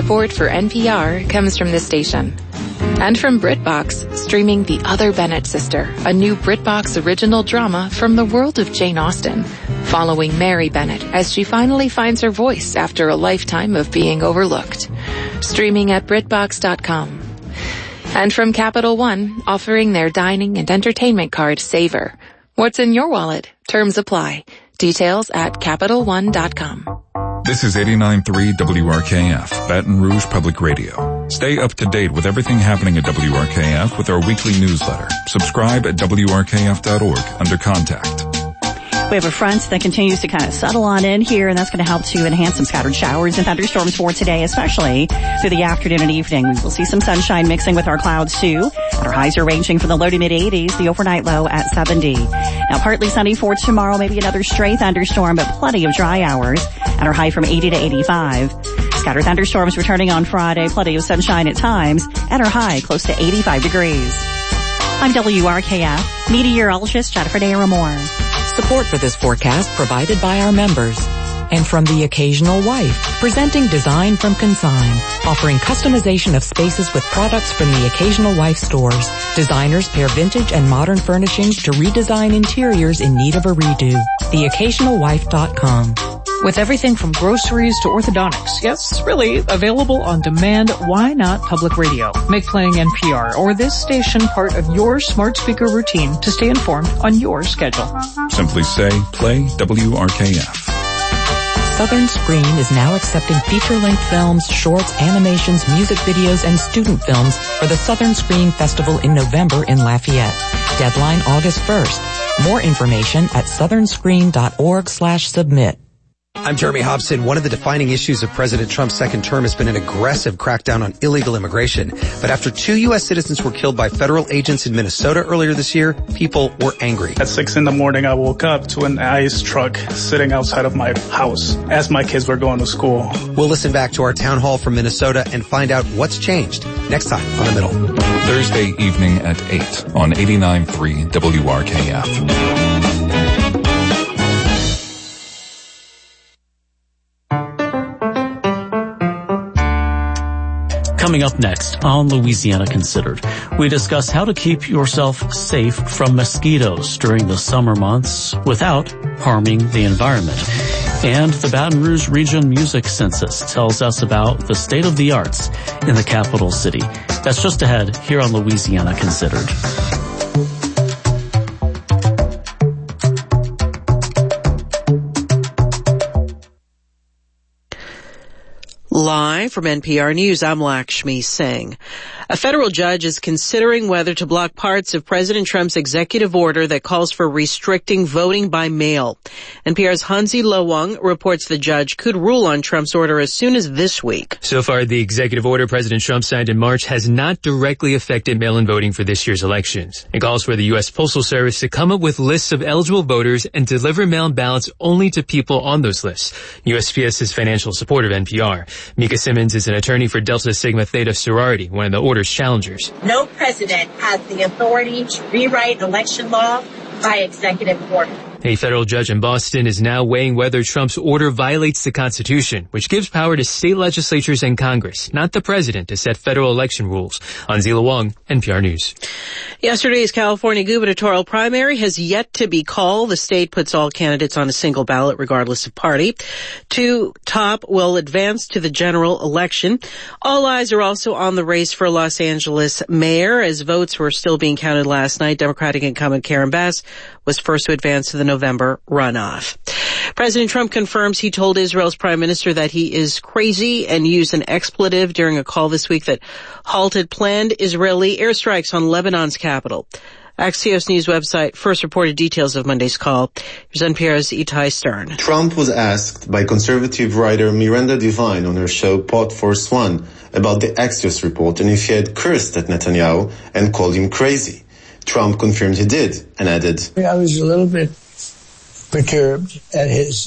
support for NPR comes from this station. And from BritBox, streaming The Other Bennett Sister, a new BritBox original drama from the world of Jane Austen, following Mary Bennett as she finally finds her voice after a lifetime of being overlooked. Streaming at BritBox.com. And from Capital One, offering their dining and entertainment card Savor. What's in your wallet? Terms apply. Details at CapitalOne.com. This is 89.3 WRKF, Baton Rouge Public Radio. Stay up to date with everything happening at WRKF with our weekly newsletter. Subscribe at WRKF.org under Contact. We have a front that continues to kind of settle on in here, and that's going to help to enhance some scattered showers and thunderstorms for today, especially through the afternoon and evening. We will see some sunshine mixing with our clouds, too. And our highs are ranging from the low to mid-80s, the overnight low at 70. Now, partly sunny for tomorrow, maybe another stray thunderstorm, but plenty of dry hours, and our high from 80 to 85. Scattered thunderstorms returning on Friday, plenty of sunshine at times, and our high close to 85 degrees. I'm WRKF meteorologist Jennifer Daramore. Support for this forecast provided by our members. And from The Occasional Wife, presenting Design from Consign, offering customization of spaces with products from The Occasional Wife stores. Designers pair vintage and modern furnishings to redesign interiors in need of a redo. TheOccasionalWife.com. With everything from groceries to orthodontics, yes, really available on demand, why not public radio? Make playing NPR or this station part of your smart speaker routine to stay informed on your schedule. Simply say, play WRKF. Southern Screen is now accepting feature-length films, shorts, animations, music videos, and student films for the Southern Screen Festival in November in Lafayette. Deadline August 1st. More information at southernscreen.org/submit. I'm Jeremy Hobson. One of the defining issues of President Trump's second term has been an aggressive crackdown on illegal immigration. But after 2 U.S. citizens were killed by federal agents in Minnesota earlier this year, people were angry. At 6 a.m, I woke up to an ICE truck sitting outside of my house as my kids were going to school. We'll listen back to our town hall from Minnesota and find out what's changed next time on The Middle. Thursday evening at 8 on 89.3 WRKF. Coming up next on Louisiana Considered, we discuss how to keep yourself safe from mosquitoes during the summer months without harming the environment. And the Baton Rouge Region Music Census tells us about the state of the arts in the capital city. That's just ahead here on Louisiana Considered. Live from NPR News, I'm Lakshmi Singh. A federal judge is considering whether to block parts of President Trump's executive order that calls for restricting voting by mail. NPR's Hansi Lowong reports the judge could rule on Trump's order as soon as this week. So far, the executive order President Trump signed in March has not directly affected mail-in voting for this year's elections. It calls for the U.S. Postal Service to come up with lists of eligible voters and deliver mail-in ballots only to people on those lists. USPS's financial support of NPR. Mika Simmons is an attorney for Delta Sigma Theta sorority, one of the order's challengers. No president has the authority to rewrite election law by executive order. A federal judge in Boston is now weighing whether Trump's order violates the Constitution, which gives power to state legislatures and Congress, not the president, to set federal election rules. Anzila Wong, NPR News. Yesterday's California gubernatorial primary has yet to be called. The state puts all candidates on a single ballot, regardless of party. Two top will advance to the general election. All eyes are also on the race for Los Angeles mayor. As votes were still being counted last night, Democratic incumbent Karen Bass was first to advance to the November runoff. President Trump confirms he told Israel's prime minister that he is crazy and used an expletive during a call this week that halted planned Israeli airstrikes on Lebanon's capital. Axios News website first reported details of Monday's call. Here's NPR's Itai Stern. Trump was asked by conservative writer Miranda Devine on her show Pod Force One about the Axios report and if he had cursed at Netanyahu and called him crazy. Trump confirmed he did and added, I was a little bit perturbed at his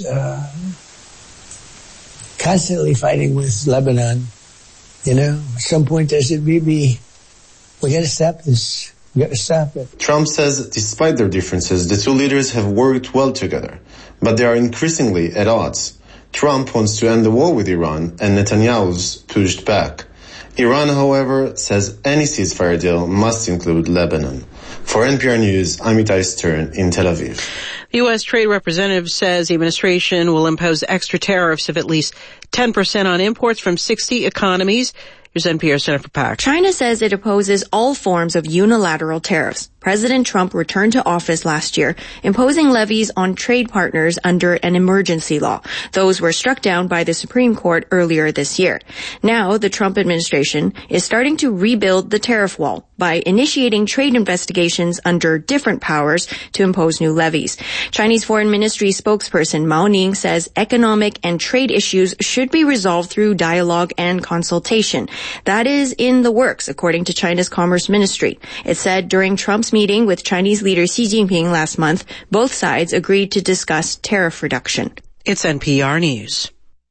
constantly fighting with Lebanon. You know, at some point I said, Bibi, we got to stop this. We got to stop it. Trump says despite their differences, the two leaders have worked well together, but they are increasingly at odds. Trump wants to end the war with Iran, and Netanyahu's pushed back. Iran, however, says any ceasefire deal must include Lebanon. For NPR News, I'm Itai Stern in Tel Aviv. The U.S. Trade Representative says the administration will impose extra tariffs of at least 10% on imports from 60 economies. Here's NPR's Jennifer Pack. China says it opposes all forms of unilateral tariffs. President Trump returned to office last year, imposing levies on trade partners under an emergency law. Those were struck down by the Supreme Court earlier this year. Now, the Trump administration is starting to rebuild the tariff wall by initiating trade investigations under different powers to impose new levies. Chinese Foreign Ministry spokesperson Mao Ning says economic and trade issues should be resolved through dialogue and consultation. That is in the works, according to China's Commerce Ministry. It said during Trump's meeting with Chinese leader Xi Jinping last month, both sides agreed to discuss tariff reduction. It's NPR News.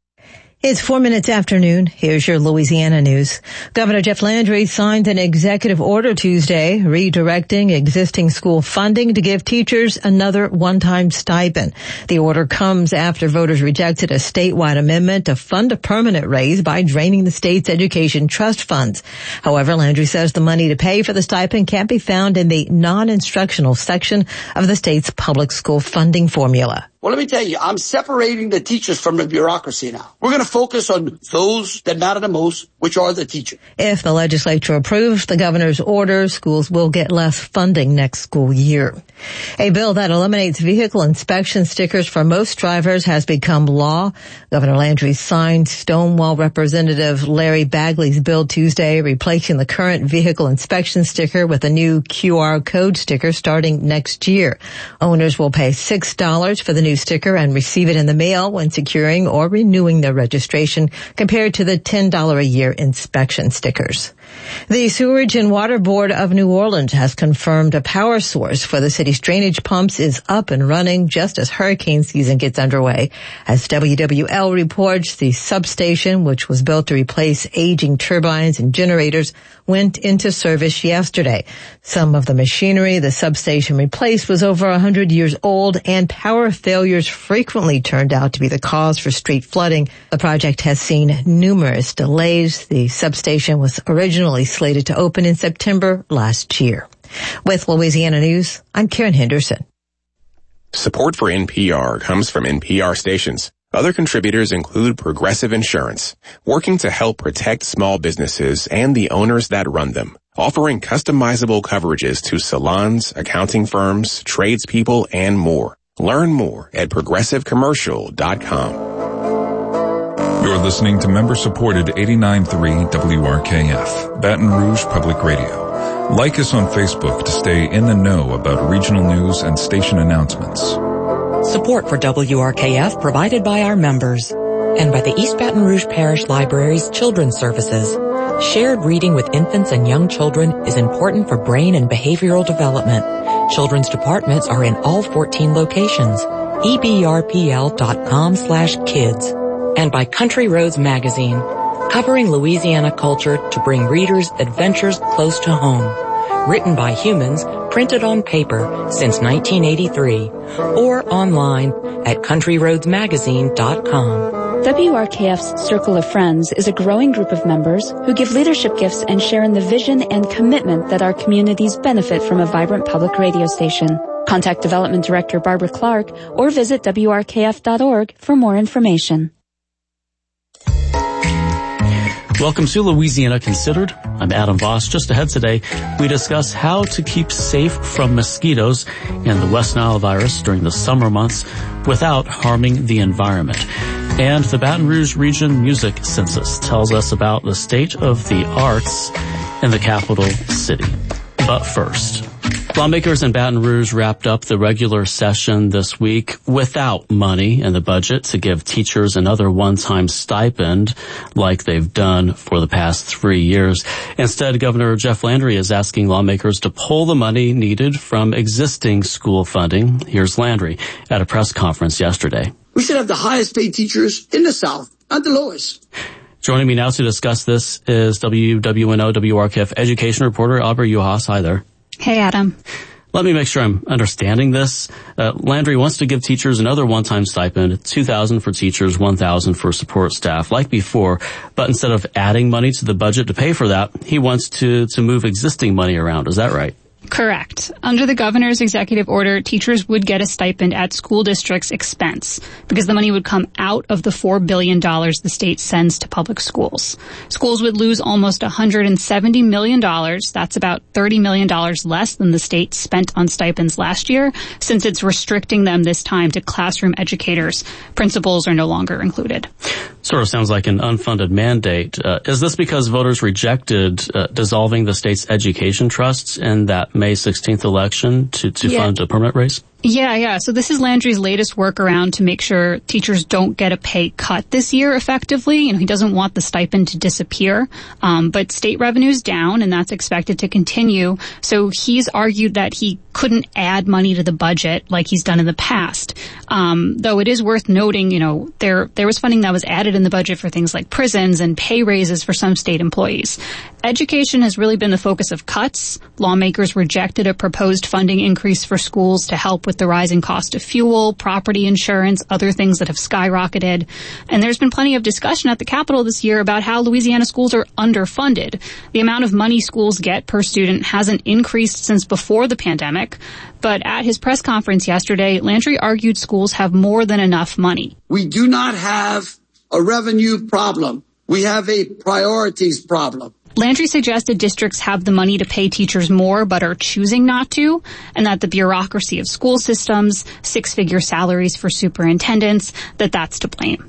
It's 4 minutes after noon. Here's your Louisiana news. Governor Jeff Landry signed an executive order Tuesday redirecting existing school funding to give teachers another one-time stipend. The order comes after voters rejected a statewide amendment to fund a permanent raise by draining the state's education trust funds. However, Landry says the money to pay for the stipend can't be found in the non-instructional section of the state's public school funding formula. Well, let me tell you, I'm separating the teachers from the bureaucracy now. We're going to focus on those that matter the most, which are the teachers. If the legislature approves the governor's order, schools will get less funding next school year. A bill that eliminates vehicle inspection stickers for most drivers has become law. Governor Landry signed Stonewall Representative Larry Bagley's bill Tuesday, replacing the current vehicle inspection sticker with a new QR code sticker starting next year. Owners will pay $6 for the new sticker and receive it in the mail when securing or renewing their registration, compared to the $10 a year inspection stickers. The Sewerage and Water Board of New Orleans has confirmed a power source for the city's drainage pumps is up and running just as hurricane season gets underway. As WWL reports, the substation, which was built to replace aging turbines and generators, went into service yesterday. Some of the machinery the substation replaced was over 100 years old, and power failures frequently turned out to be the cause for street flooding. The project has seen numerous delays. The substation was originally slated to open in September last year. With Louisiana News, I'm Karen Henderson. Support for NPR comes from NPR stations. Other contributors include Progressive Insurance, working to help protect small businesses and the owners that run them, offering customizable coverages to salons, accounting firms, tradespeople, and more. Learn more at progressivecommercial.com. You're listening to member-supported 89.3 WRKF, Baton Rouge Public Radio. Like us on Facebook to stay in the know about regional news and station announcements. Support for WRKF provided by our members and by the East Baton Rouge Parish Library's Children's Services. Shared reading with infants and young children is important for brain and behavioral development. Children's departments are in all 14 locations. ebrpl.com/kids. And by Country Roads Magazine, covering Louisiana culture to bring readers adventures close to home. Written by humans, printed on paper since 1983, or online at countryroadsmagazine.com. WRKF's Circle of Friends is a growing group of members who give leadership gifts and share in the vision and commitment that our communities benefit from a vibrant public radio station. Contact Development Director Barbara Clark or visit WRKF.org for more information. Welcome to Louisiana Considered. I'm Adam Voss. Just ahead today, we discuss how to keep safe from mosquitoes and the West Nile virus during the summer months without harming the environment. And the Baton Rouge Region Music Census tells us about the state of the arts in the capital city. But first, lawmakers in Baton Rouge wrapped up the regular session this week without money in the budget to give teachers another one-time stipend like they've done for the past 3 years. Instead, Governor Jeff Landry is asking lawmakers to pull the money needed from existing school funding. Here's Landry at a press conference yesterday. We should have the highest paid teachers in the South, not the lowest. Joining me now to discuss this is WWNO WRKF education reporter Aubrey Juhasz. Hi there. Hey, Adam. Let me make sure I'm understanding this. Landry wants to give teachers another one-time stipend, $2,000 for teachers, $1,000 for support staff, like before. But instead of adding money to the budget to pay for that, he wants to move existing money around. Is that right? Correct. Under the governor's executive order, teachers would get a stipend at school district's expense because the money would come out of the $4 billion the state sends to public schools. Schools would lose almost $170 million. That's about $30 million less than the state spent on stipends last year, since it's restricting them this time to classroom educators. Principals are no longer included. Sort of sounds like an unfunded mandate. Is this because voters rejected dissolving the state's education trusts in that May 16th election to fund a permanent raise? Yeah. So this is Landry's latest workaround to make sure teachers don't get a pay cut this year effectively. He doesn't want the stipend to disappear. But state revenue's down, and that's expected to continue. So he's argued that he couldn't add money to the budget like he's done in the past. Though it is worth noting, there was funding that was added in the budget for things like prisons and pay raises for some state employees. Education has really been the focus of cuts. Lawmakers rejected a proposed funding increase for schools to help with the rising cost of fuel, property insurance, other things that have skyrocketed. And there's been plenty of discussion at the Capitol this year about how Louisiana schools are underfunded. The amount of money schools get per student hasn't increased since before the pandemic. But at his press conference yesterday, Landry argued schools have more than enough money. We do not have a revenue problem. We have a priorities problem. Landry suggested districts have the money to pay teachers more but are choosing not to, and that the bureaucracy of school systems, six-figure salaries for superintendents, that's to blame.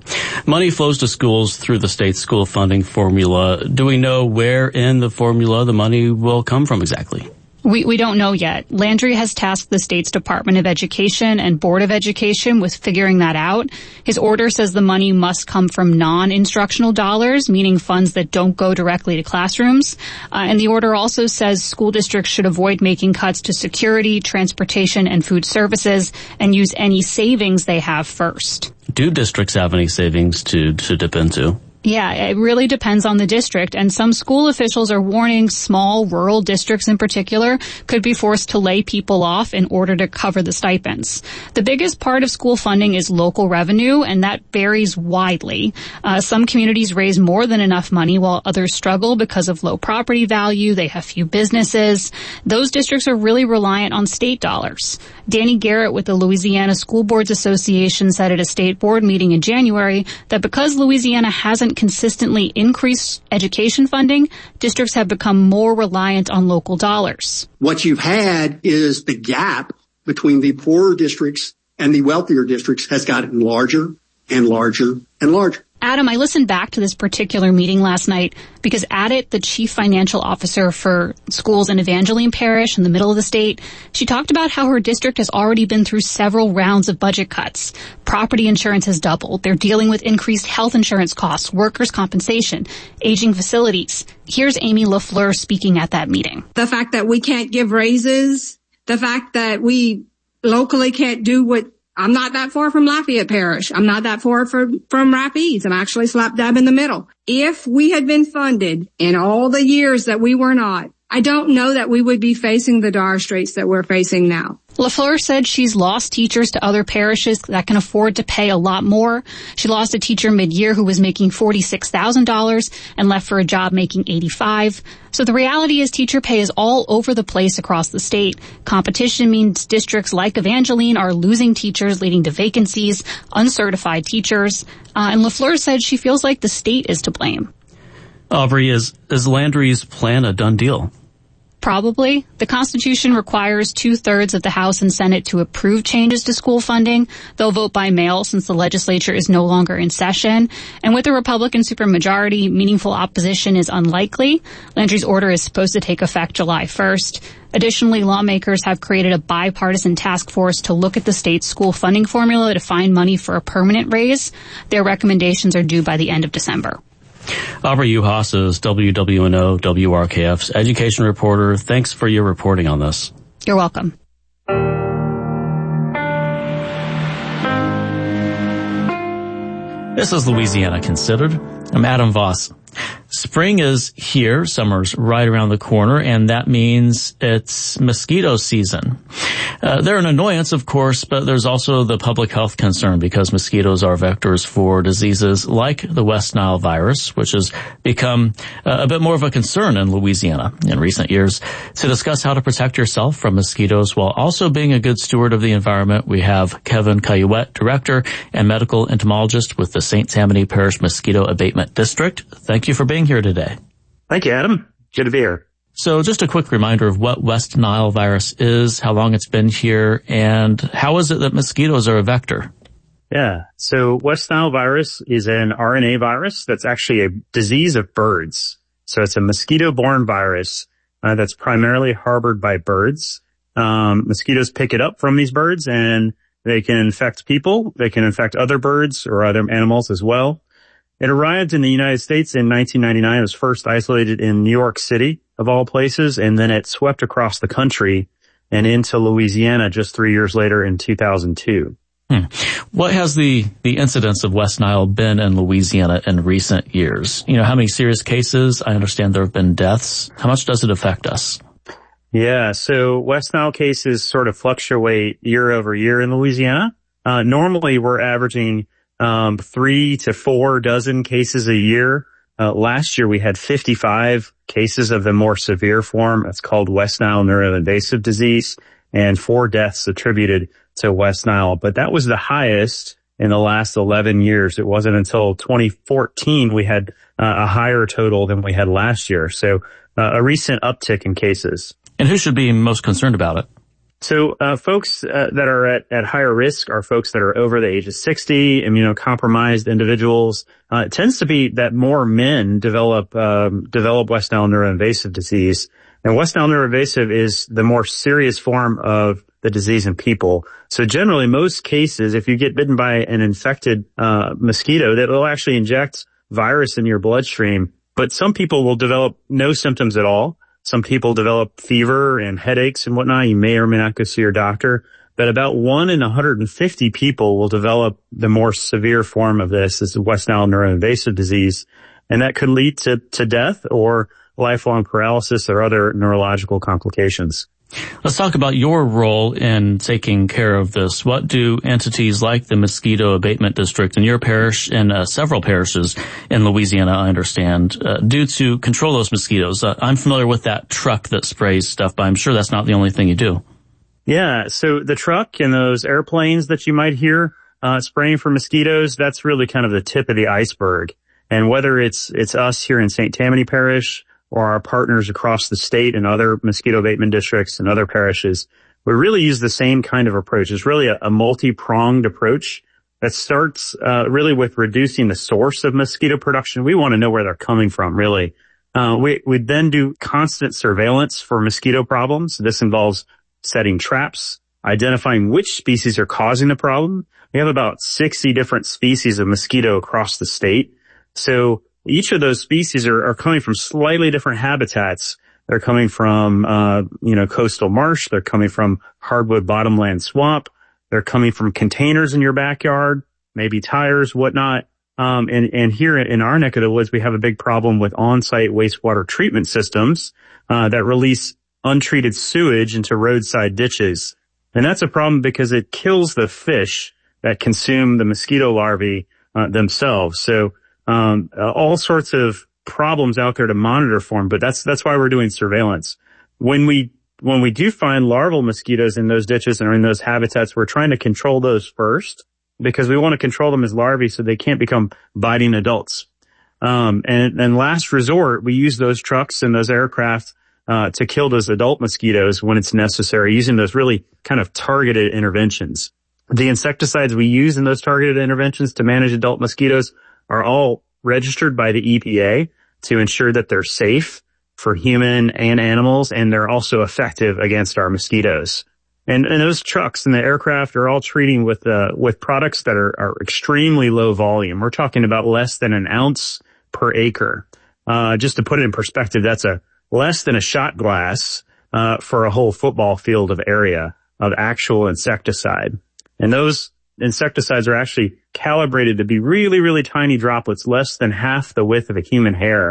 Money flows to schools through the state school funding formula. Do we know where in the formula the money will come from exactly? We don't know yet. Landry has tasked the state's Department of Education and Board of Education with figuring that out. His order says the money must come from non-instructional dollars, meaning funds that don't go directly to classrooms. And the order also says school districts should avoid making cuts to security, transportation, and food services and use any savings they have first. Do districts have any savings to dip into? Yeah, it really depends on the district, and some school officials are warning small rural districts in particular could be forced to lay people off in order to cover the stipends. The biggest part of school funding is local revenue, and that varies widely. Some communities raise more than enough money while others struggle because of low property value. They have few businesses. Those districts are really reliant on state dollars. Danny Garrett with the Louisiana School Boards Association said at a state board meeting in January that because Louisiana hasn't consistently increased education funding, districts have become more reliant on local dollars. What you've had is the gap between the poorer districts and the wealthier districts has gotten larger and larger and larger. Adam, I listened back to this particular meeting last night because at it, the chief financial officer for schools in Evangeline Parish in the middle of the state, she talked about how her district has already been through several rounds of budget cuts. Property insurance has doubled. They're dealing with increased health insurance costs, workers' compensation, aging facilities. Here's Amy LaFleur speaking at that meeting. The fact that we can't give raises, the fact that we locally can't do what I'm not that far from Lafayette Parish. I'm not that far from Rapides. I'm actually slap dab in the middle. If we had been funded in all the years that we were not, I don't know that we would be facing the dire straits that we're facing now. LaFleur said she's lost teachers to other parishes that can afford to pay a lot more. She lost a teacher mid-year who was making $46,000 and left for a job making $85,000. So the reality is teacher pay is all over the place across the state. Competition means districts like Evangeline are losing teachers, leading to vacancies, uncertified teachers. And LaFleur said she feels like the state is to blame. Aubrey, is Landry's plan a done deal? Probably. The Constitution requires 2/3 of the House and Senate to approve changes to school funding. They'll vote by mail since the legislature is no longer in session. And with a Republican supermajority, meaningful opposition is unlikely. Landry's order is supposed to take effect July 1st. Additionally, lawmakers have created a bipartisan task force to look at the state's school funding formula to find money for a permanent raise. Their recommendations are due by the end of December. Aubrey Uhas is WWNO WRKF's education reporter. Thanks for your reporting on this. You're welcome. This is Louisiana Considered. I'm Adam Voss. Spring is here, summer's right around the corner, and that means it's mosquito season. They're an annoyance, of course, but there's also the public health concern because mosquitoes are vectors for diseases like the West Nile virus, which has become a bit more of a concern in Louisiana in recent years. To discuss how to protect yourself from mosquitoes while also being a good steward of the environment, we have Kevin Cayouette, Director and Medical Entomologist with the St. Tammany Parish Mosquito Abatement District. Thank you for being here today. Thank you, Adam. Good to be here. So just a quick reminder of what West Nile virus is, how long it's been here, and how is it that mosquitoes are a vector? Yeah. So West Nile virus is an RNA virus that's actually a disease of birds. So it's a mosquito-borne virus that's primarily harbored by birds. Mosquitoes pick it up from these birds and they can infect people. They can infect other birds or other animals as well. It arrived in the United States in 1999. It was first isolated in New York City, of all places, and then it swept across the country and into Louisiana just 3 years later in 2002. What has the incidence of West Nile been in Louisiana in recent years? You know, how many serious cases? I understand there have been deaths. How much does it affect us? Yeah, so West Nile cases sort of fluctuate year over year in Louisiana. Normally we're averaging 3 to 4 dozen cases a year. Last year we had 55 cases of the more severe form. It's called West Nile neuroinvasive disease, and 4 deaths attributed to West Nile. But that was the highest in the last 11 years. It wasn't until 2014 we had a higher total than we had last year. So a recent uptick in cases. And who should be most concerned about it? So, folks that are at higher risk are folks that are over the age of 60, immunocompromised individuals. It tends to be that more men develop West Nile neuroinvasive disease. And West Nile neuroinvasive is the more serious form of the disease in people. So generally, most cases, if you get bitten by an infected mosquito, that will actually inject virus in your bloodstream. But some people will develop no symptoms at all. Some people develop fever and headaches and whatnot. You may or may not go see your doctor. But about 1 in 150 people will develop the more severe form of this is West Nile neuroinvasive disease. And that could lead to death or lifelong paralysis or other neurological complications. Let's talk about your role in taking care of this. What do entities like the Mosquito Abatement District in your parish and several parishes in Louisiana, I understand, do to control those mosquitoes? I'm familiar with that truck that sprays stuff, but I'm sure that's not the only thing you do. Yeah, so the truck and those airplanes that you might hear spraying for mosquitoes, that's really kind of the tip of the iceberg. And whether it's us here in St. Tammany Parish or our partners across the state and other mosquito abatement districts and other parishes, we really use the same kind of approach. It's really a multi-pronged approach that starts really with reducing the source of mosquito production. We want to know where they're coming from, really. We then do constant surveillance for mosquito problems. This involves setting traps, identifying which species are causing the problem. We have about 60 different species of mosquito across the state. So each of those species are coming from slightly different habitats. They're coming from, coastal marsh. They're coming from hardwood bottomland swamp. They're coming from containers in your backyard, maybe tires, whatnot. And here in our neck of the woods, we have a big problem with on-site wastewater treatment systems, that release untreated sewage into roadside ditches. And that's a problem because it kills the fish that consume the mosquito larvae, themselves. So, all sorts of problems out there to monitor for them, but that's why we're doing surveillance. When we do find larval mosquitoes in those ditches or in those habitats, we're trying to control those first because we want to control them as larvae so they can't become biting adults. And last resort, we use those trucks and those aircraft, to kill those adult mosquitoes when it's necessary, using those really kind of targeted interventions. The insecticides we use in those targeted interventions to manage adult mosquitoes are all registered by the EPA to ensure that they're safe for human and animals, and they're also effective against our mosquitoes. And those trucks and the aircraft are all treating with products that are extremely low volume. We're talking about less than an ounce per acre. Just to put it in perspective, that's less than a shot glass, for a whole football field of area of actual insecticide. And those insecticides are actually calibrated to be really, really tiny droplets, less than half the width of a human hair.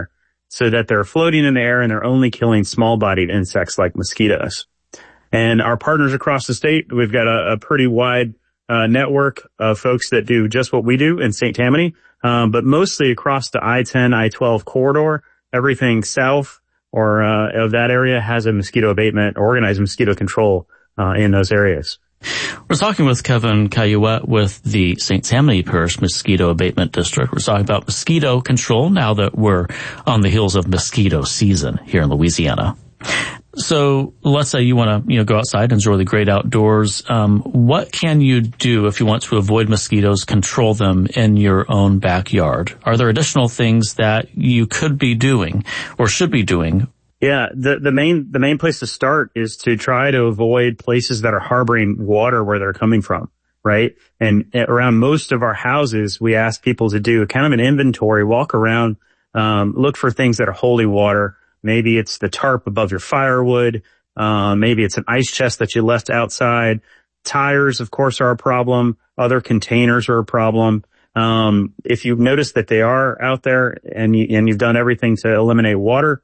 so that they're floating in the air and they're only killing small-bodied insects like mosquitoes. And our partners across the state, we've got a pretty wide network of folks that do just what we do in St. Tammany, but mostly across the I-10, I-12 corridor. Everything south or of that area has a mosquito abatement, organized mosquito control in those areas. We're talking with Kevin Caillouette with the St. Tammany Parish Mosquito Abatement District. We're talking about mosquito control now that we're on the heels of mosquito season here in Louisiana. So let's say you want to, go outside, enjoy the great outdoors. What can you do if you want to avoid mosquitoes, control them in your own backyard? Are there additional things that you could be doing or should be doing? Yeah, the main place to start is to try to avoid places that are harboring water where they're coming from, right? And around most of our houses, we ask people to do kind of an inventory, walk around, look for things that are holy water. Maybe it's the tarp above your firewood. Maybe it's an ice chest that you left outside. Tires, of course, are a problem. Other containers are a problem. If you've noticed that they are out there and you've done everything to eliminate water,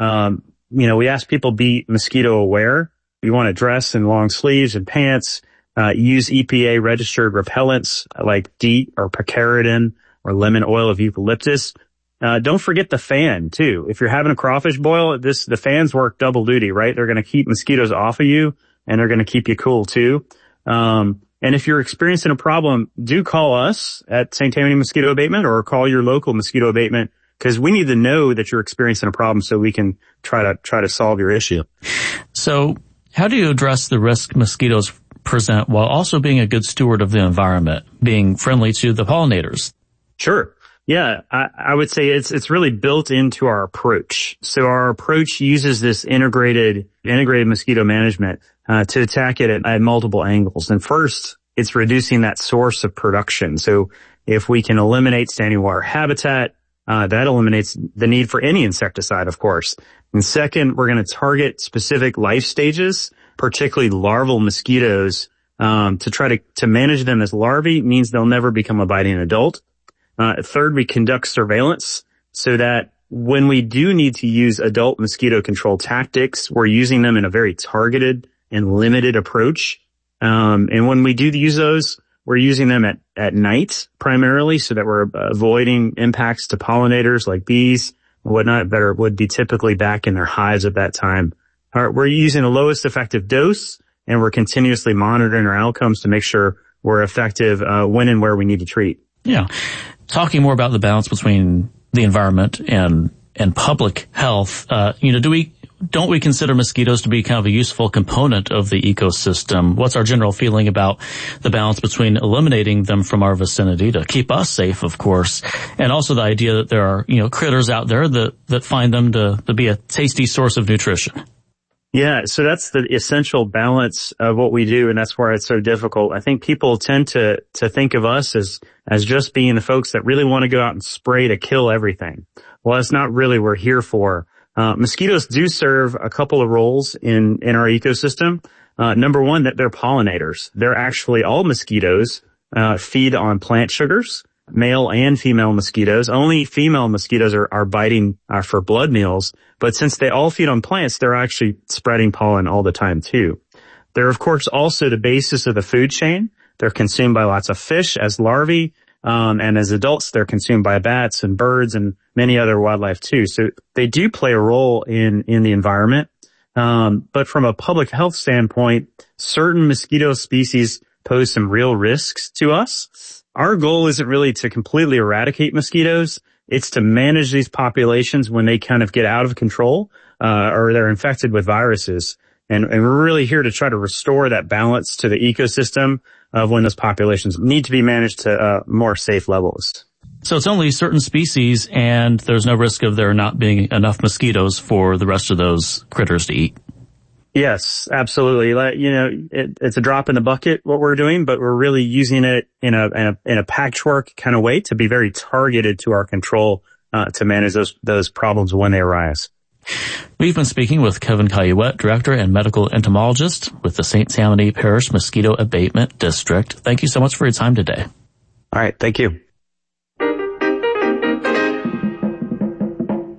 we ask people be mosquito aware. You want to dress in long sleeves and pants, use EPA registered repellents like DEET or picaridin or lemon oil of eucalyptus. Don't forget the fan too. If you're having a crawfish boil, the fans work double duty, right? They're going to keep mosquitoes off of you and they're going to keep you cool too. And if you're experiencing a problem, do call us at St. Tammany Mosquito Abatement or call your local mosquito abatement, because we need to know that you're experiencing a problem so we can try to solve your issue. So how do you address the risk mosquitoes present while also being a good steward of the environment, being friendly to the pollinators? Sure. Yeah, I would say it's really built into our approach. So our approach uses this integrated mosquito management to attack it at multiple angles. And first, it's reducing that source of production. So if we can eliminate standing water habitat, that eliminates the need for any insecticide, of course. And second, we're going to target specific life stages, particularly larval mosquitoes, to try to manage them as larvae means they'll never become a biting adult. Third, we conduct surveillance so that when we do need to use adult mosquito control tactics, we're using them in a very targeted and limited approach. And when we do use those, we're using them at night primarily so that we're avoiding impacts to pollinators like bees and whatnot that would be typically back in their hives at that time. We're using the lowest effective dose and we're continuously monitoring our outcomes to make sure we're effective when and where we need to treat. Yeah. Talking more about the balance between the environment and public health, don't we consider mosquitoes to be kind of a useful component of the ecosystem? What's our general feeling about the balance between eliminating them from our vicinity to keep us safe, of course, and also the idea that there are, critters out there that find them to be a tasty source of nutrition? Yeah, so that's the essential balance of what we do, and that's why it's so difficult. I think people tend to think of us as just being the folks that really want to go out and spray to kill everything. Well, that's not really what we're here for. Mosquitoes do serve a couple of roles in our ecosystem. Number one, that they're pollinators. They're actually all mosquitoes feed on plant sugars, male and female mosquitoes. Only female mosquitoes are biting for blood meals, but since they all feed on plants, they're actually spreading pollen all the time too. They're of course also the basis of the food chain. They're consumed by lots of fish as larvae, and as adults they're consumed by bats and birds and many other wildlife too. So they do play a role in the environment. But from a public health standpoint, certain mosquito species pose some real risks to us. Our goal isn't really to completely eradicate mosquitoes. It's to manage these populations when they kind of get out of control, or they're infected with viruses. And we're really here to try to restore that balance to the ecosystem of when those populations need to be managed to more safe levels. So it's only certain species, and there's no risk of there not being enough mosquitoes for the rest of those critters to eat. Yes, absolutely. It's a drop in the bucket what we're doing, but we're really using it in a patchwork kind of way to be very targeted to our control to manage those problems when they arise. We've been speaking with Kevin Caillouette, Director and Medical Entomologist with the St. Tammany Parish Mosquito Abatement District. Thank you so much for your time today. All right, thank you.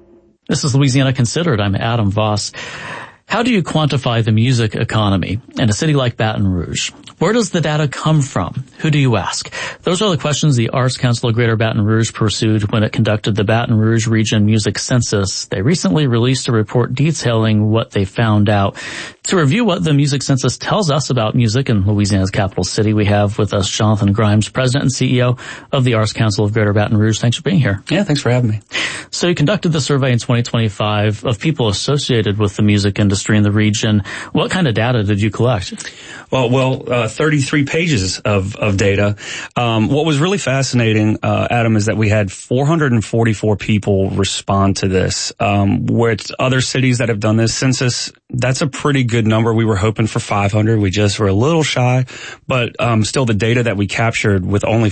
This is Louisiana Considered. I'm Adam Voss. How do you quantify the music economy in a city like Baton Rouge? Where does the data come from? Who do you ask? Those are the questions the Arts Council of Greater Baton Rouge pursued when it conducted the Baton Rouge Region Music Census. They recently released a report detailing what they found out. To review what the Music Census tells us about music in Louisiana's capital city, we have with us Jonathan Grimes, President and CEO of the Arts Council of Greater Baton Rouge. Thanks for being here. Yeah, thanks for having me. So you conducted the survey in 2025 of people associated with the music industry in the region. What kind of data did you collect? Well, 33 pages of data. What was really fascinating, Adam, is that we had 444 people respond to this. With other cities that have done this census, that's a pretty good number. We were hoping for 500. We just were a little shy, but still the data that we captured with only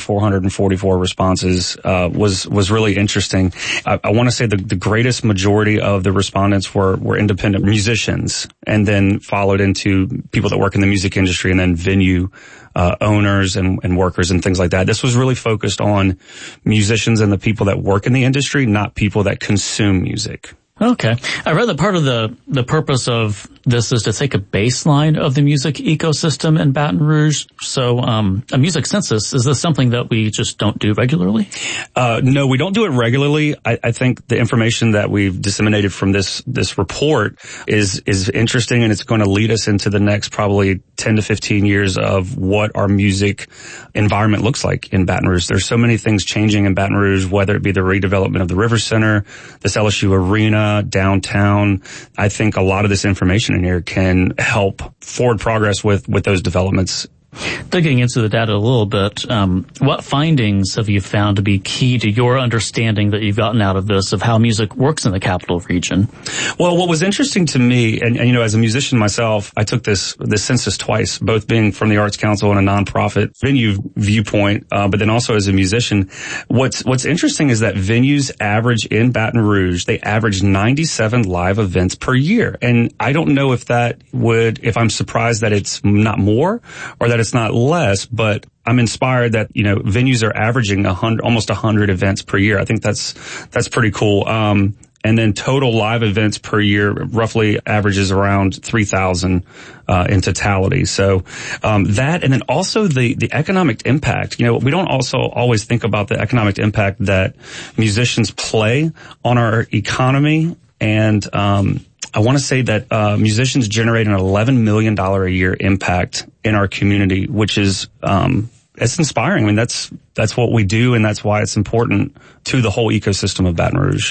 444 responses was really interesting. I want to say the greatest majority of the respondents were independent musicians, and then followed into people that work in the music industry, and then venue owners and workers and things like that. This was really focused on musicians and the people that work in the industry, not people that consume music. Okay. I read that part of the purpose of this is to take a baseline of the music ecosystem in Baton Rouge. So, a music census, is this something that we just don't do regularly? No, we don't do it regularly. I think the information that we've disseminated from this report is interesting, and it's going to lead us into the next probably 10 to 15 years of what our music environment looks like in Baton Rouge. There's so many things changing in Baton Rouge, whether it be the redevelopment of the River Center, this LSU Arena, downtown. I think a lot of this information in here can help forward progress with those developments. Digging into the data a little bit, what findings have you found to be key to your understanding that you've gotten out of this of how music works in the capital region? Well, what was interesting to me, and you know, as a musician myself, I took this census twice, both being from the Arts Council and a nonprofit venue viewpoint, but then also as a musician. What's interesting is that venues average in Baton Rouge, they average 97 live events per year. And I don't know if I'm surprised that it's not more or that it's not less, but I'm inspired that, you know, venues are averaging almost 100 events per year. I think that's pretty cool. And then total live events per year roughly averages around 3,000 in totality. So that, and then also the economic impact. You know, we don't also always think about the economic impact that musicians play on our economy. And I want to say that musicians generate an $11 million a year impact in our community, which is it's inspiring. I mean, that's what we do, and that's why it's important to the whole ecosystem of Baton Rouge.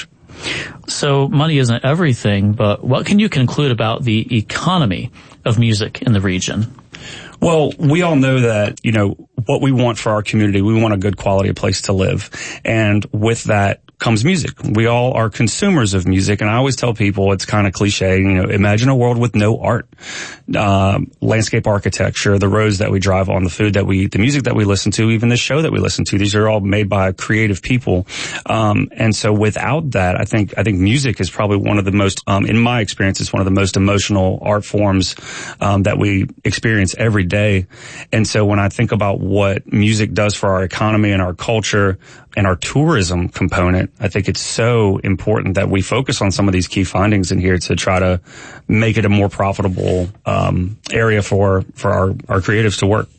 So money isn't everything, but what can you conclude about the economy of music in the region? Well, we all know that, you know, what we want for our community, we want a good quality place to live. And with that comes music. We all are consumers of music. And I always tell people, it's kind of cliche, you know, imagine a world with no art, landscape architecture, the roads that we drive on, the food that we eat, the music that we listen to, even the show that we listen to. These are all made by creative people. And so without that, I think music is probably one of the most, in my experience, it's one of the most emotional art forms, that we experience every day. And so when I think about what music does for our economy and our culture and our tourism component, I think it's so important that we focus on some of these key findings in here to try to make it a more profitable area for our creatives to work.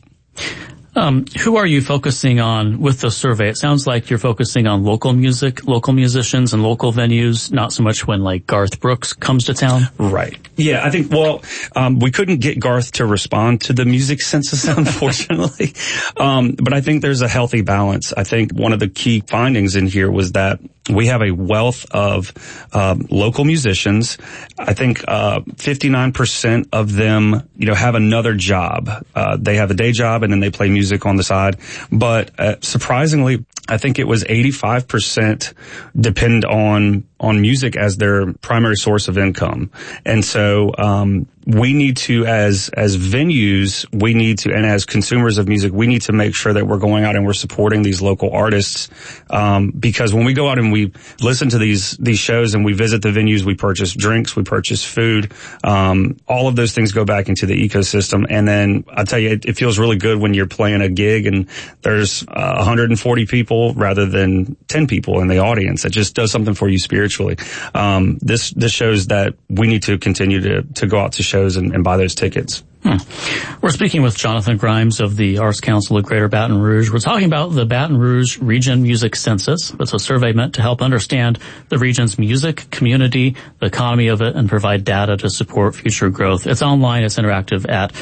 Who are you focusing on with the survey? It sounds like you're focusing on local music, local musicians, and local venues, not so much when, like, Garth Brooks comes to town. Right. Yeah, I think, we couldn't get Garth to respond to the music census, unfortunately. But I think there's a healthy balance. I think one of the key findings in here was that we have a wealth of local musicians. I think 59% of them, you know, have another job. They have a day job and then they play music on the side. But surprisingly, I think it was 85% depend on music as their primary source of income. And so we need to, as venues, we need to, and as consumers of music, we need to make sure that we're going out and we're supporting these local artists, because when we go out and we listen to these shows and we visit the venues, we purchase drinks, we purchase food, all of those things go back into the ecosystem. And then I'll tell you, it feels really good when you're playing a gig and there's 140 people rather than 10 people in the audience. It just does something for you spiritually. habitually. This shows that we need to continue to go out to shows and buy those tickets. We're speaking with Jonathan Grimes of the Arts Council of Greater Baton Rouge. We're talking about the Baton Rouge Region Music Census. It's a survey meant to help understand the region's music community, the economy of it, and provide data to support future growth. It's online. It's interactive at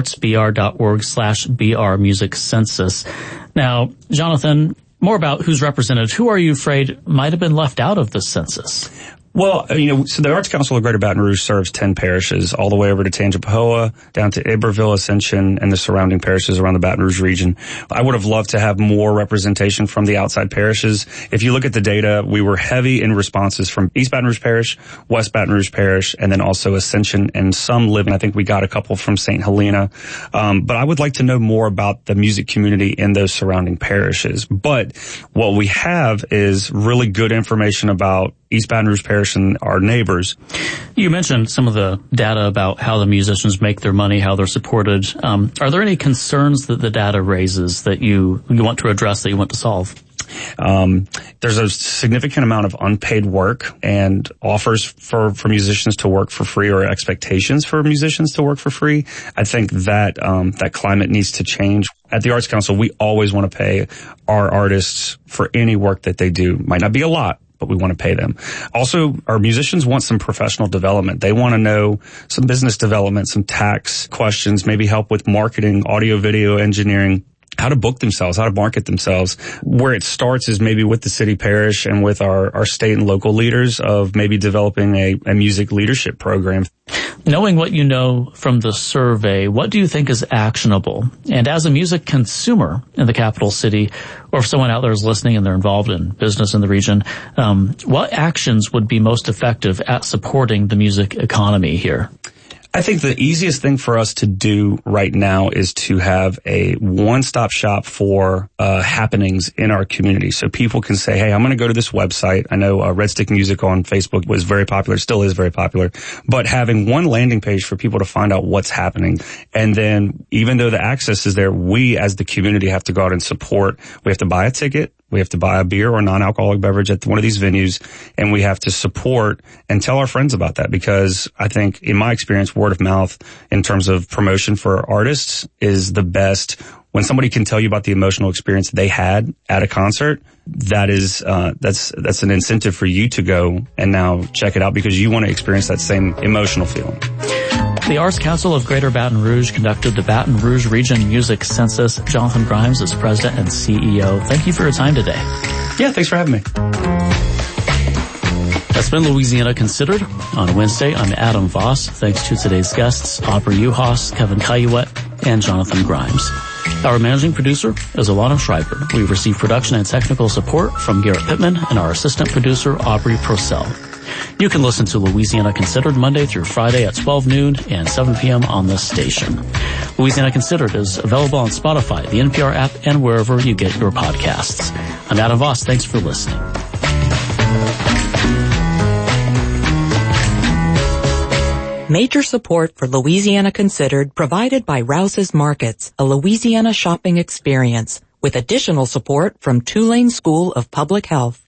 artsbr.org/BR Music Census. Now, Jonathan, more about who's represented. Who are you afraid might have been left out of this census? Well, so the Arts Council of Greater Baton Rouge serves 10 parishes, all the way over to Tangipahoa, down to Iberville, Ascension, and the surrounding parishes around the Baton Rouge region. I would have loved to have more representation from the outside parishes. If you look at the data, we were heavy in responses from East Baton Rouge Parish, West Baton Rouge Parish, and then also Ascension and some living. I think we got a couple from St. Helena. But I would like to know more about the music community in those surrounding parishes. But what we have is really good information about East Baton Rouge Parish and our neighbors. You mentioned some of the data about how the musicians make their money, how they're supported. Are there any concerns that the data raises that you want to address, that you want to solve? There's a significant amount of unpaid work and offers for musicians to work for free, or expectations for musicians to work for free. I think that climate needs to change. At the Arts Council, we always want to pay our artists for any work that they do. Might not be a lot, but we want to pay them. Also, our musicians want some professional development. They want to know some business development, some tax questions, maybe help with marketing, audio, video engineering, how to book themselves, how to market themselves. Where it starts is maybe with the city parish and with our state and local leaders of maybe developing a music leadership program. Knowing what you know from the survey, what do you think is actionable? And as a music consumer in the capital city, or if someone out there is listening and they're involved in business in the region, what actions would be most effective at supporting the music economy here? I think the easiest thing for us to do right now is to have a one-stop shop for happenings in our community. So people can say, hey, I'm going to go to this website. I know Red Stick Music on Facebook was very popular, still is very popular. But having one landing page for people to find out what's happening. And then even though the access is there, we as the community have to go out and support. We have to buy a ticket. We have to buy a beer or non-alcoholic beverage at one of these venues, and we have to support and tell our friends about that, because I think, in my experience, word of mouth in terms of promotion for artists is the best. When somebody can tell you about the emotional experience they had at a concert, that is that's an incentive for you to go and now check it out, because you want to experience that same emotional feeling. The Arts Council of Greater Baton Rouge conducted the Baton Rouge Region Music Census. Jonathan Grimes is president and CEO. Thank you for your time today. Yeah, thanks for having me. That's been Louisiana Considered. On Wednesday, I'm Adam Voss. Thanks to today's guests, Aubrey Uhas, Kevin Cayuet, and Jonathan Grimes. Our managing producer is Alana Schreiber. We receive production and technical support from Garrett Pittman and our assistant producer, Aubrey Purcell. You can listen to Louisiana Considered Monday through Friday at 12 noon and 7 p.m. on this station. Louisiana Considered is available on Spotify, the NPR app, and wherever you get your podcasts. I'm Adam Voss. Thanks for listening. Major support for Louisiana Considered provided by Rouse's Markets, a Louisiana shopping experience, with additional support from Tulane School of Public Health.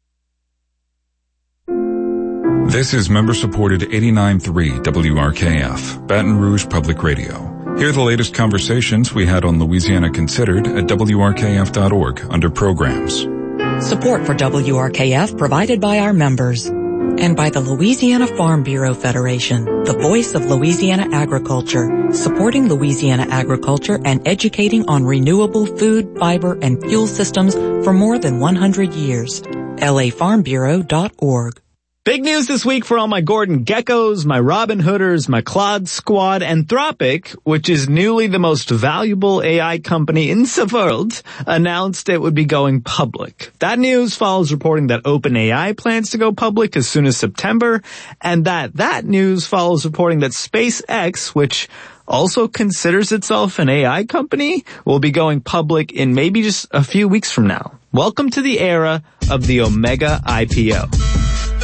This is member-supported 89.3 WRKF, Baton Rouge Public Radio. Hear the latest conversations we had on Louisiana Considered at WRKF.org under Programs. Support for WRKF provided by our members and by the Louisiana Farm Bureau Federation, the voice of Louisiana agriculture, supporting Louisiana agriculture and educating on renewable food, fiber, and fuel systems for more than 100 years. LAFarmBureau.org. Big news this week for all my Gordon Geckos, my Robin Hooders, my Claude Squad, Anthropic, which is newly the most valuable AI company in the world, announced it would be going public. That news follows reporting that OpenAI plans to go public as soon as September, and that news follows reporting that SpaceX, which also considers itself an AI company, will be going public in maybe just a few weeks from now. Welcome to the era of the Omega IPO.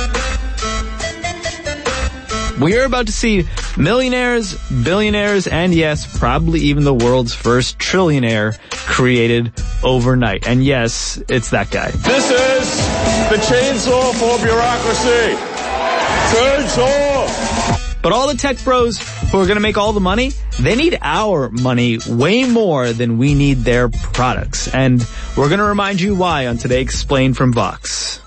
We are about to see millionaires, billionaires, and yes, probably even the world's first trillionaire created overnight. And yes, it's that guy. This is The chainsaw for bureaucracy. Chainsaw! But all the tech bros who are going to make all the money, they need our money way more than we need their products. And we're going to remind you why on Today Explained from Vox.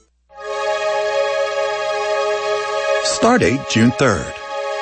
Stardate June 3rd.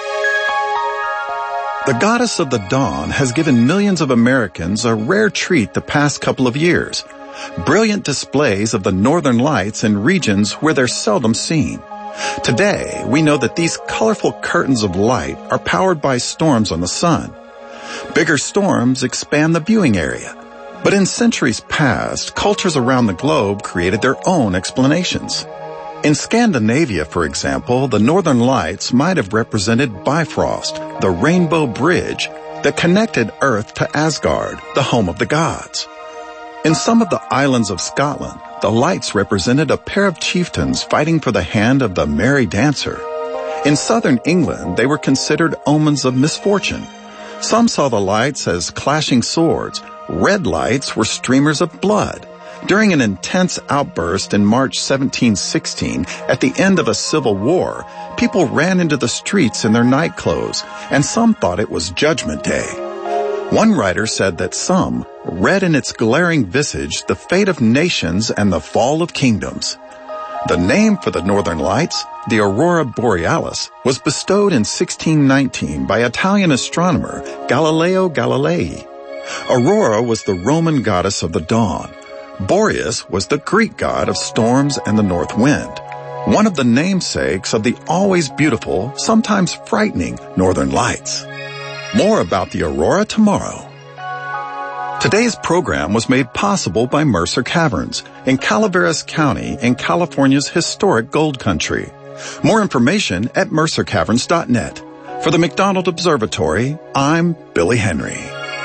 The goddess of the dawn has given millions of Americans a rare treat the past couple of years. Brilliant displays of the northern lights in regions where they're seldom seen. Today, we know that these colorful curtains of light are powered by storms on the sun. Bigger storms expand the viewing area. But in centuries past, cultures around the globe created their own explanations. In Scandinavia, for example, the northern lights might have represented Bifrost, the rainbow bridge that connected Earth to Asgard, the home of the gods. In some of the islands of Scotland, the lights represented a pair of chieftains fighting for the hand of the merry dancer. In southern England, they were considered omens of misfortune. Some saw the lights as clashing swords. Red lights were streamers of blood. During an intense outburst in March 1716, at the end of a civil war, people ran into the streets in their night clothes, and some thought it was Judgment Day. One writer said that some read in its glaring visage the fate of nations and the fall of kingdoms. The name for the northern lights, the Aurora Borealis, was bestowed in 1619 by Italian astronomer Galileo Galilei. Aurora was the Roman goddess of the dawn. Boreas was the Greek god of storms and the north wind, one of the namesakes of the always beautiful, sometimes frightening northern lights. More about the aurora tomorrow. Today's program was made possible by Mercer Caverns in Calaveras County in California's historic gold country. More information at mercercaverns.net. For the McDonald Observatory, I'm Billy Henry.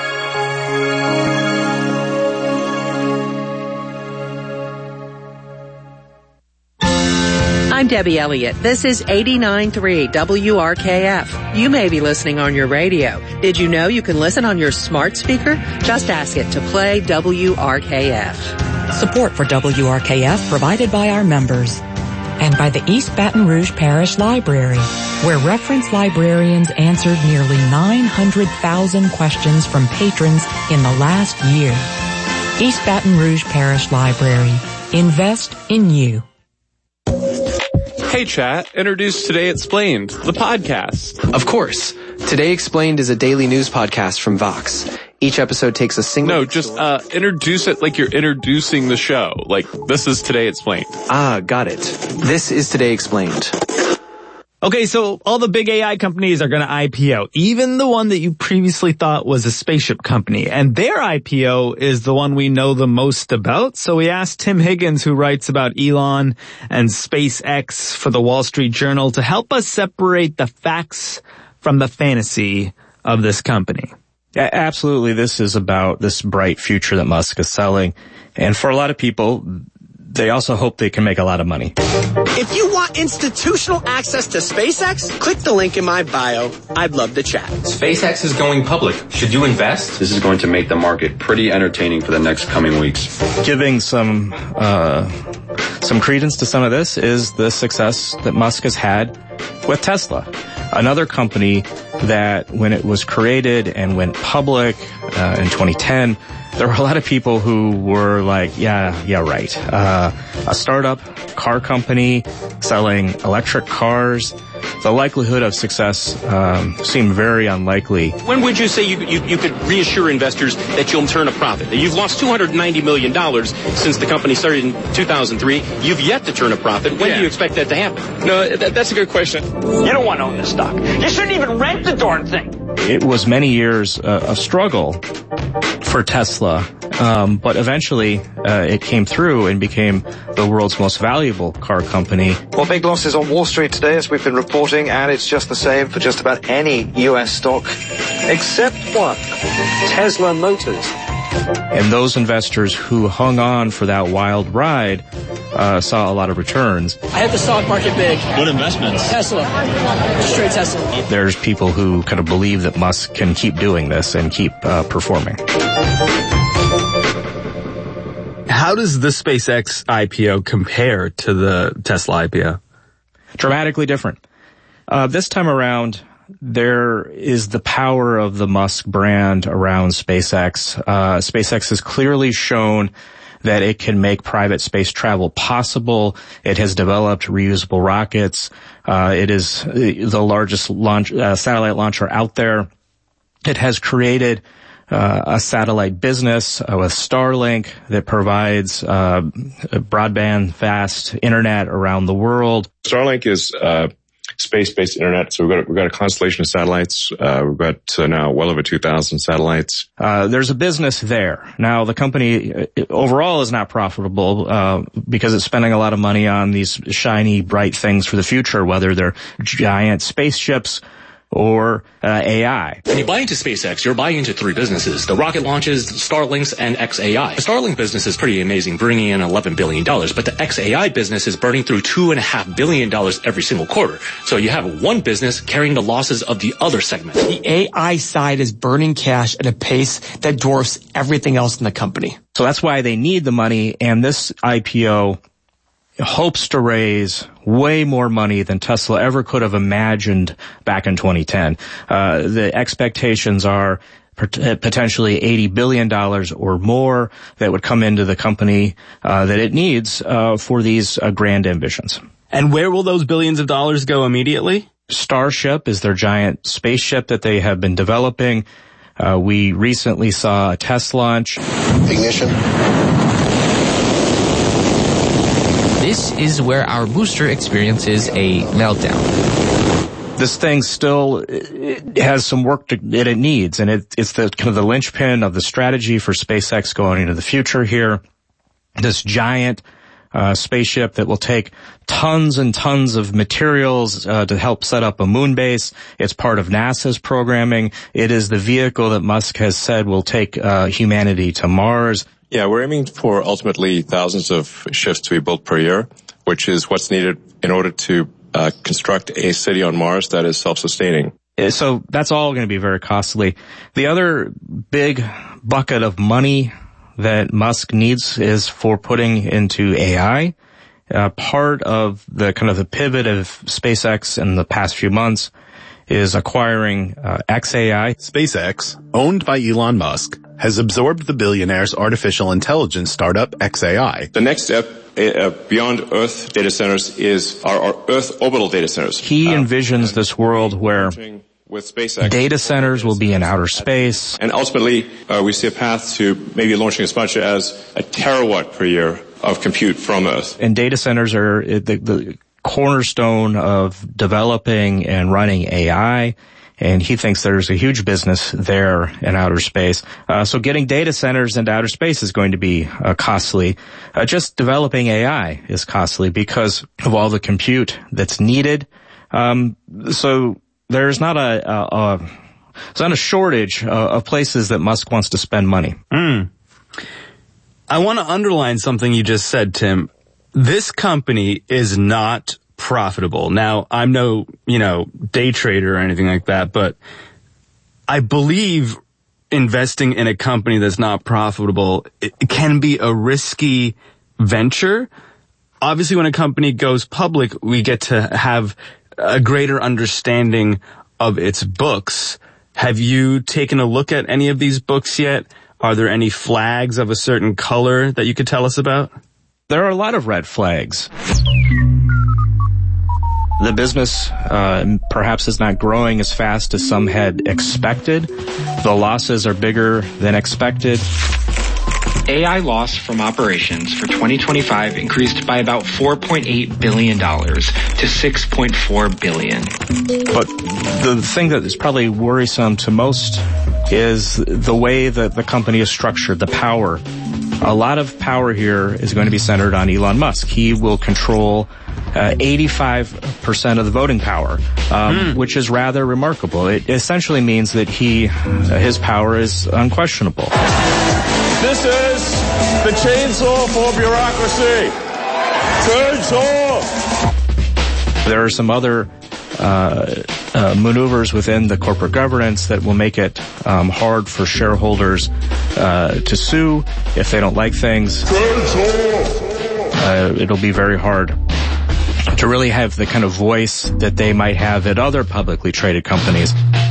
I'm Debbie Elliott. This is 89.3 WRKF. You may be listening on your radio. Did you know you can listen on your smart speaker? Just ask it to play WRKF. Support for WRKF provided by our members and by the East Baton Rouge Parish Library, where reference librarians answered nearly 900,000 questions from patrons in the last year. East Baton Rouge Parish Library. Invest in you. Hey chat, introduce Today Explained, the podcast. Of course. Today Explained is a daily news podcast from Vox. Each episode takes a single... No, just introduce it like you're introducing the show. Like, this is Today Explained. Ah, got it. This is Today Explained. Okay, so all the big AI companies are going to IPO, even the one that you previously thought was a spaceship company. And their IPO is the one we know the most about. So we asked Tim Higgins, who writes about Elon and SpaceX for the Wall Street Journal, to help us separate the facts from the fantasy of this company. Yeah, absolutely. This is about this bright future that Musk is selling. And for a lot of people, they also hope they can make a lot of money. If you want institutional access to SpaceX, click the link in my bio. I'd love to chat. SpaceX is going public. Should you invest? This is going to make the market pretty entertaining for the next coming weeks. Giving some credence to some of this is the success that Musk has had with Tesla. Another company that when it was created and went public in 2010, there were a lot of people who were like, yeah, right. A startup car company selling electric cars. The likelihood of success seemed very unlikely. When would you say you could reassure investors that you'll turn a profit? You've lost $290 million since the company started in 2003. You've yet to turn a profit. When do you expect that to happen? No, that's a good question. You don't want to own this stock. You shouldn't even rent the darn thing. It was many years of struggle for Tesla, but eventually it came through and became the world's most valuable car company. Well, big losses on Wall Street today, as we've been reporting, and it's just the same for just about any U.S. stock, except one, Tesla Motors. And those investors who hung on for that wild ride saw a lot of returns. I have the stock market big. What investments? Tesla. Straight Tesla. There's people who kind of believe that Musk can keep doing this and keep performing. How does the SpaceX IPO compare to the Tesla IPO? Dramatically different. This time around, there is the power of the Musk brand around SpaceX. SpaceX has clearly shown that it can make private space travel possible. It has developed reusable rockets. It is the largest satellite launcher out there. It has created a satellite business with Starlink that provides broadband, fast internet around the world. Starlink is space-based internet, so we've got a constellation of satellites. We've got now well over 2,000 satellites. There's a business there. Now, the company overall is not profitable because it's spending a lot of money on these shiny, bright things for the future, whether they're giant spaceships or AI. When you buy into SpaceX, you're buying into three businesses: the rocket launches, Starlinks, and xAI. The Starlink business is pretty amazing, bringing in $11 billion, but the xAI business is burning through $2.5 billion every single quarter. So you have one business carrying the losses of the other segment. The AI side is burning cash at a pace that dwarfs everything else in the company. So that's why they need the money, and this IPO hopes to raise way more money than Tesla ever could have imagined back in 2010. The expectations are potentially $80 billion or more that would come into the company that it needs for these grand ambitions. And where will those billions of dollars go immediately? Starship is their giant spaceship that they have been developing. We recently saw a test launch. Ignition. This is where our booster experiences a meltdown. This thing still has some work that it needs, and it's the kind of the linchpin of the strategy for SpaceX going into the future here. This giant spaceship that will take tons and tons of materials to help set up a moon base. It's part of NASA's programming. It is the vehicle that Musk has said will take humanity to Mars. Yeah, we're aiming for ultimately thousands of ships to be built per year, which is what's needed in order to construct a city on Mars that is self-sustaining. So that's all going to be very costly. The other big bucket of money that Musk needs is for putting into AI. Part of the kind of the pivot of SpaceX in the past few months is acquiring xAI. SpaceX, owned by Elon Musk, has absorbed the billionaire's artificial intelligence startup xAI. The next step beyond Earth data centers is our Earth orbital data centers. He envisions this world where data centers will be in outer space. And ultimately, we see a path to maybe launching as much as a terawatt per year of compute from Earth. And data centers are the cornerstone of developing and running AI. And he thinks there's a huge business there in outer space. So getting data centers into outer space is going to be costly. Just developing AI is costly because of all the compute that's needed. So there's not a shortage of places that Musk wants to spend money. I want to underline something you just said, Tim. This company is not profitable. Now, I'm no, day trader or anything like that, but I believe investing in a company that's not profitable, it can be a risky venture. Obviously, when a company goes public, we get to have a greater understanding of its books. Have you taken a look at any of these books yet? Are there any flags of a certain color that you could tell us about? There are a lot of red flags. The business perhaps is not growing as fast as some had expected. The losses are bigger than expected. AI loss from operations for 2025 increased by about $4.8 billion to $6.4 billion. But the thing that is probably worrisome to most is the way that the company is structured, the power. A lot of power here is going to be centered on Elon Musk. He will control 85% of the voting power, which is rather remarkable. It essentially means that his power is unquestionable. This is the chainsaw for bureaucracy. Chainsaw! There are some other maneuvers within the corporate governance that will make it hard for shareholders to sue if they don't like things. It'll be very hard to really have the kind of voice that they might have at other publicly traded companies.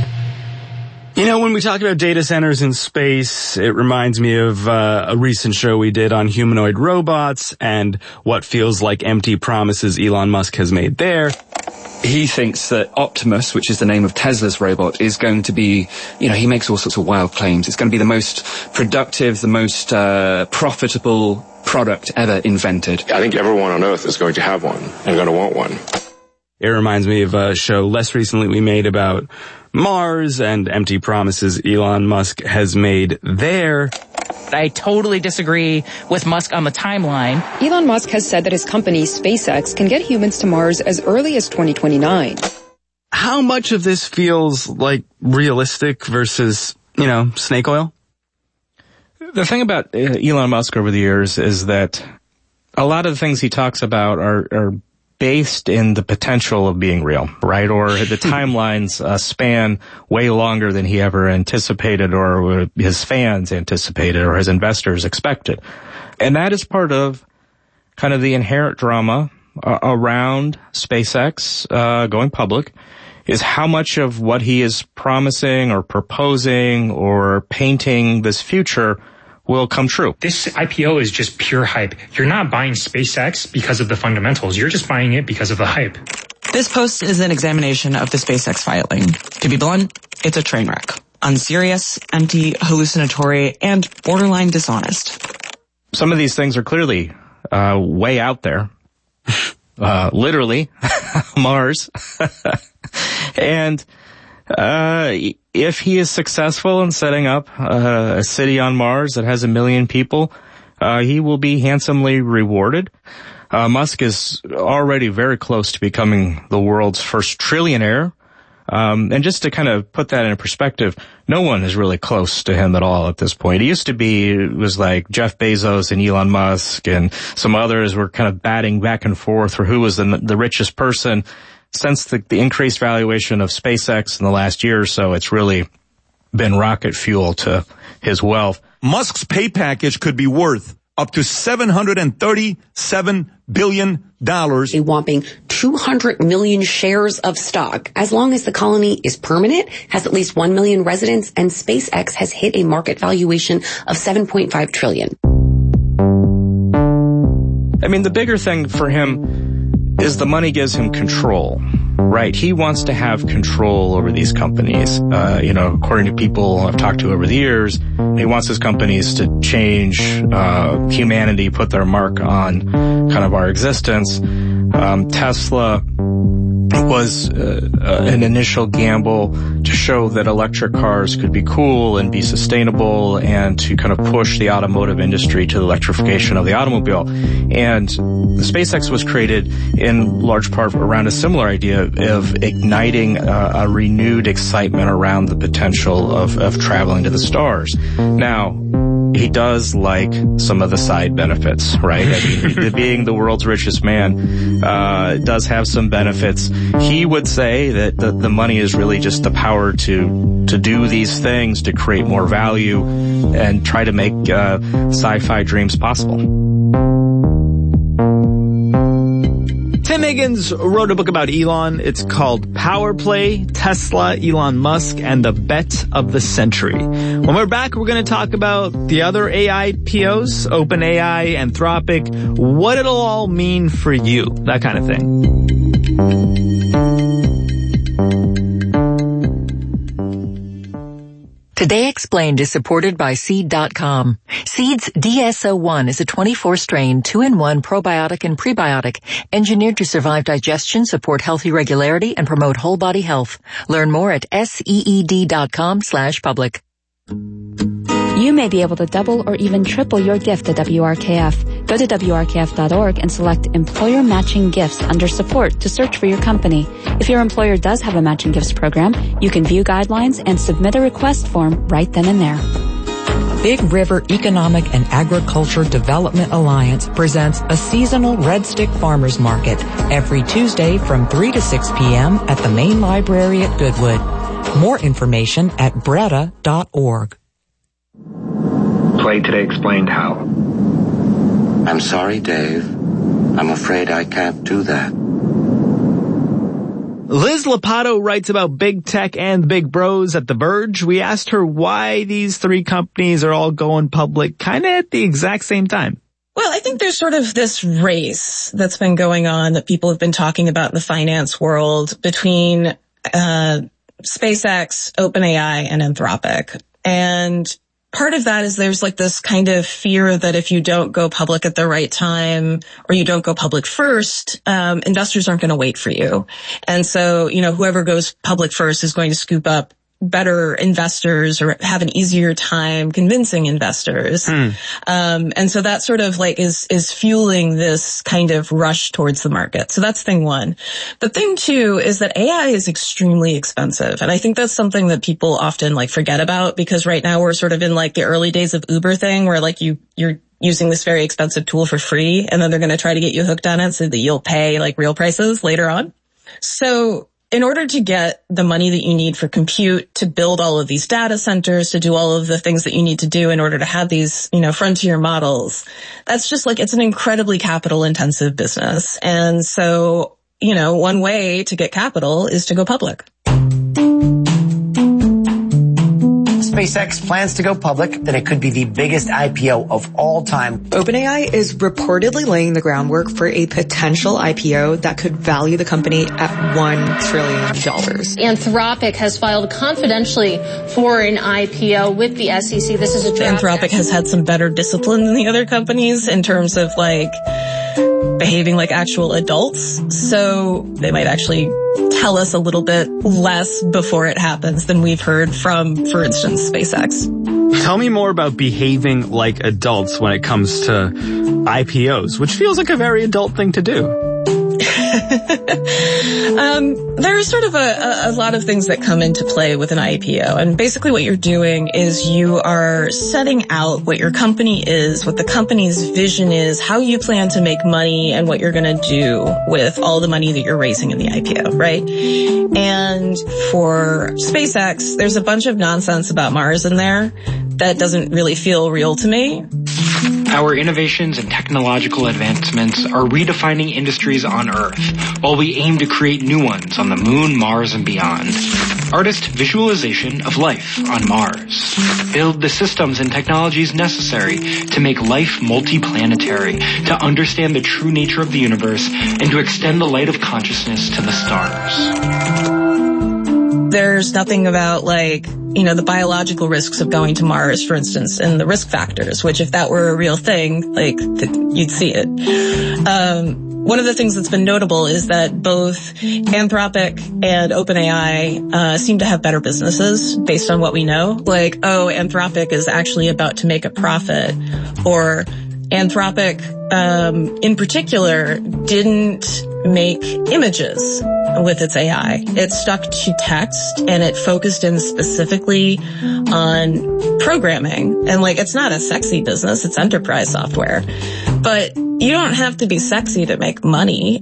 You know, when we talk about data centers in space, it reminds me of a recent show we did on humanoid robots and what feels like empty promises Elon Musk has made there. He thinks that Optimus, which is the name of Tesla's robot, is going to be, he makes all sorts of wild claims. It's going to be the most productive, the most profitable product ever invented. I think everyone on Earth is going to have one and going to want one. It reminds me of a show less recently we made about Mars and empty promises Elon Musk has made there. I totally disagree with Musk on the timeline. Elon Musk has said that his company, SpaceX, can get humans to Mars as early as 2029. How much of this feels like realistic versus, snake oil? The thing about Elon Musk over the years is that a lot of the things he talks about are based in the potential of being real, right? Or the timelines span way longer than he ever anticipated, or his fans anticipated, or his investors expected. And that is part of kind of the inherent drama around SpaceX going public, is how much of what he is promising or proposing or painting this future will come true. This IPO is just pure hype. You're not buying SpaceX because of the fundamentals. You're just buying it because of the hype. This post is an examination of the SpaceX filing. To be blunt, it's a train wreck. Unserious, empty, hallucinatory, and borderline dishonest. Some of these things are clearly way out there. Literally, Mars. And if he is successful in setting up a city on Mars that has 1 million people, he will be handsomely rewarded. Musk is already very close to becoming the world's first trillionaire. And just to kind of put that in perspective, no one is really close to him at all at this point. It used to be, it was like Jeff Bezos and Elon Musk and some others were kind of batting back and forth for who was the richest person. Since the increased valuation of SpaceX in the last year or so, it's really been rocket fuel to his wealth. Musk's pay package could be worth up to $737 billion. A whopping 200 million shares of stock, as long as the colony is permanent, has at least 1 million residents, and SpaceX has hit a market valuation of $7.5 trillion. I mean, the bigger thing for him is the money gives him control, right? He wants to have control over these companies. According to people I've talked to over the years, he wants his companies to change humanity, put their mark on kind of our existence. Tesla was an initial gamble to show that electric cars could be cool and be sustainable and to kind of push the automotive industry to the electrification of the automobile. And SpaceX was created in large part around a similar idea of igniting a renewed excitement around the potential of traveling to the stars. Now, he does like some of the side benefits, right? I mean, being the world's richest man does have some benefits. He would say that the money is really just the power to do these things, to create more value, and try to make sci-fi dreams possible. Tim Higgins wrote a book about Elon. It's called Power Play, Tesla, Elon Musk, and the Bet of the Century. When we're back, we're going to talk about the other AI POs, OpenAI, Anthropic, what it'll all mean for you, that kind of thing. Today Explained is supported by Seed.com. Seed's DSO1 is a 24-strain, 2-in-1 probiotic and prebiotic engineered to survive digestion, support healthy regularity, and promote whole body health. Learn more at SEED.com/public. You may be able to double or even triple your gift to WRKF. Go to WRKF.org and select Employer Matching Gifts under Support to search for your company. If your employer does have a matching gifts program, you can view guidelines and submit a request form right then and there. Big River Economic and Agriculture Development Alliance presents a seasonal Red Stick Farmers Market every Tuesday from 3 to 6 p.m. at the main library at Goodwood. More information at breda.org. Play Today explained how. I'm sorry, Dave. I'm afraid I can't do that. Liz Lopatto writes about big tech and big bros at The Verge. We asked her why these three companies are all going public kind of at the exact same time. Well, I think there's sort of this race that's been going on that people have been talking about in the finance world between SpaceX, OpenAI, and Anthropic. And part of that is there's like this kind of fear that if you don't go public at the right time or you don't go public first, investors aren't going to wait for you. And so, whoever goes public first is going to scoop up better investors or have an easier time convincing investors. And so that sort of like is fueling this kind of rush towards the market. So that's thing one. But thing two is that AI is extremely expensive. And I think that's something that people often like forget about, because right now we're sort of in like the early days of Uber thing where like you're using this very expensive tool for free and then they're going to try to get you hooked on it so that you'll pay like real prices later on. So in order to get the money that you need for compute, to build all of these data centers, to do all of the things that you need to do in order to have these, frontier models, that's just like, it's an incredibly capital intensive business. And so, one way to get capital is to go public. SpaceX plans to go public, then it could be the biggest IPO of all time. OpenAI is reportedly laying the groundwork for a potential IPO that could value the company at $1 trillion. Anthropic has filed confidentially for an IPO with the SEC. This is a draft. Anthropic has had some better discipline than the other companies in terms of like behaving like actual adults. So they might actually tell us a little bit less before it happens than we've heard from, for instance, SpaceX. Tell me more about behaving like adults when it comes to IPOs, which feels like a very adult thing to do. There's sort of a lot of things that come into play with an IPO. And basically what you're doing is you are setting out what your company is, what the company's vision is, how you plan to make money, and what you're going to do with all the money that you're raising in the IPO, right? And for SpaceX, there's a bunch of nonsense about Mars in there that doesn't really feel real to me. Our innovations and technological advancements are redefining industries on Earth, while we aim to create new ones on the Moon, Mars, and beyond. Artist visualization of life on Mars. Build the systems and technologies necessary to make life multiplanetary, to understand the true nature of the universe, and to extend the light of consciousness to the stars. There's nothing about like, the biological risks of going to Mars, for instance, and the risk factors, which if that were a real thing, like, you'd see it. One of the things that's been notable is that both Anthropic and OpenAI seem to have better businesses based on what we know. Like, Anthropic is actually about to make a profit, or Anthropic, in particular, didn't make images with its AI. It stuck to text and it focused in specifically on programming. And like, it's not a sexy business, it's enterprise software. But you don't have to be sexy to make money.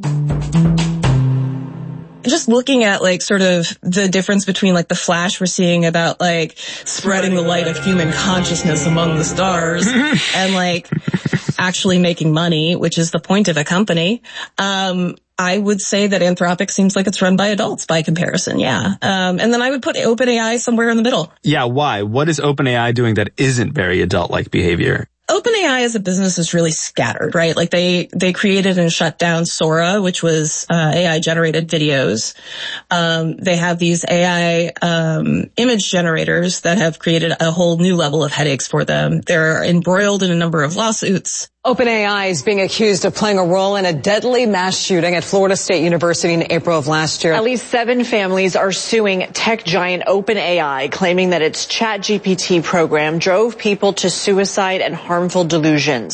Just looking at like sort of the difference between like the flash we're seeing about like spreading the light of human consciousness among the stars and like actually making money, which is the point of a company. I would say that Anthropic seems like it's run by adults by comparison, yeah. And then I would put OpenAI somewhere in the middle. Yeah, why? What is OpenAI doing that isn't very adult-like behavior? OpenAI as a business is really scattered, right? Like they created and shut down Sora, which was AI generated videos. They have these AI image generators that have created a whole new level of headaches for them. They're embroiled in a number of lawsuits. OpenAI is being accused of playing a role in a deadly mass shooting at Florida State University in April of last year. At least 7 families are suing tech giant OpenAI, claiming that its ChatGPT program drove people to suicide and harmful delusions.